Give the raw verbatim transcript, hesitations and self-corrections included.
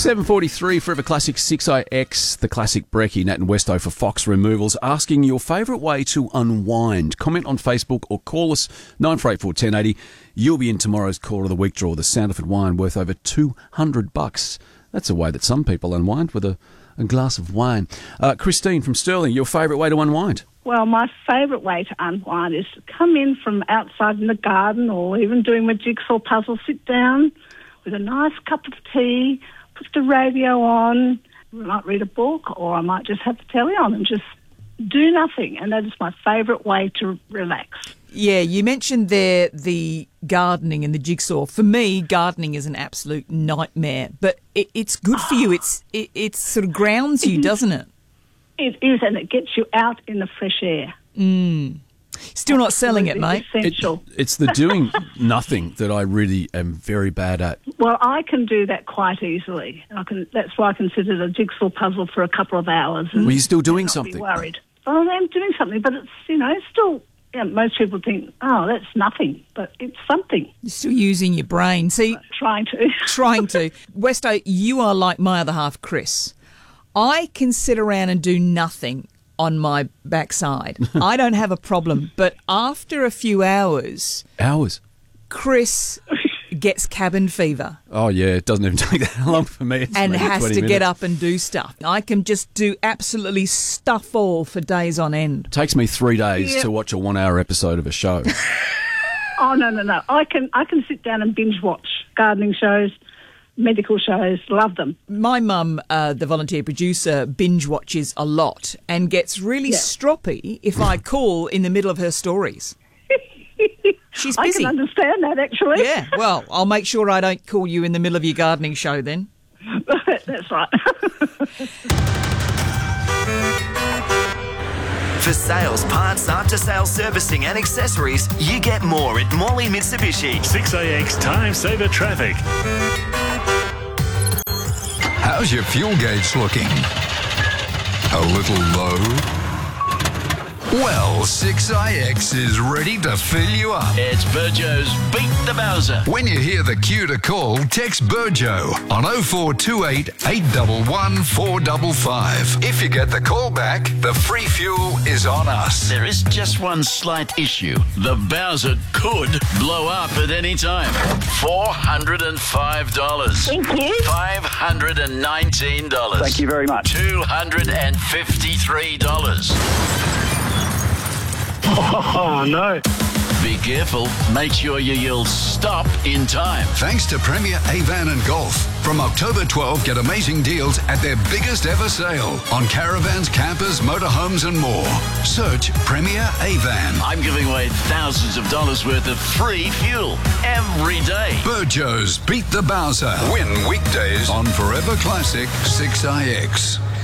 seven forty-three, Forever Classic six I X, the classic brekkie, Nat and Westo for Fox Removals, asking your favourite way to unwind. Comment on Facebook or call us nine four eight four, one oh eight oh. You'll be in tomorrow's Call of the Week draw, the Sandifer wine worth over two hundred bucks. That's a way that some people unwind, with a, a glass of wine. Uh, Christine from Stirling, your favourite way to unwind? Well, my favourite way to unwind is to come in from outside in the garden or even doing my jigsaw puzzle, sit down with a nice cup of tea, put the radio on, I might read a book, or I might just have the telly on and just do nothing. And that is my favourite way to relax. Yeah, you mentioned there the gardening and the jigsaw. For me, gardening is an absolute nightmare, but it, it's good for you. It's it, it sort of grounds you, doesn't it? It is, and it gets you out in the fresh air. Mm. Still not selling it, mate. Essential. It, it's the doing nothing that I really am very bad at. Well, I can do that quite easily. I can. That's why I considered a jigsaw puzzle for a couple of hours. And Were you still doing not something? Be worried. Well, I'm doing something, but it's, you know, still, you know, most people think, oh, that's nothing, but it's something. You're still using your brain. See, uh, trying to. trying to. Westo, you are like my other half, Chris. I can sit around and do nothing on my backside. I don't have a problem. But after a few hours... Hours? Chris gets cabin fever. Oh, yeah, it doesn't even take that long for me. It's and has to minutes. get up and do stuff. I can just do absolutely stuff all for days on end. It takes me three days Yep. to watch a one-hour episode of a show. Oh, no, no, no. I can, I can sit down and binge watch gardening shows, medical shows, love them. My mum, uh, the volunteer producer, binge watches a lot and gets really Yeah. stroppy if I call in the middle of her stories. She's I busy. can understand that, actually. Yeah, well, I'll make sure I don't call you in the middle of your gardening show then. That's right. For sales, parts, after-sales servicing and accessories, you get more at Morley Mitsubishi. six A X Time Saver Traffic. How's your fuel gauge looking? A little low? Well, six I X is ready to fill you up. It's Burjo's Beat the Bowser. When you hear the cue to call, text Burjo on oh four two eight, eight one one, four five five. If you get the call back, the free fuel is on us. There is just one slight issue. The Bowser could blow up at any time. four hundred five dollars. Thank you. five hundred nineteen dollars. Thank you very much. two hundred fifty-three dollars. Oh, no. Be careful. Make sure you yell stop in time. Thanks to Premier Avan and Golf. From October twelfth, get amazing deals at their biggest ever sale on caravans, campers, motorhomes and more. Search Premier Avan. I'm giving away thousands of dollars worth of free fuel every day. Burjo's Beat the Bowser. Win weekdays on Forever Classic six I X.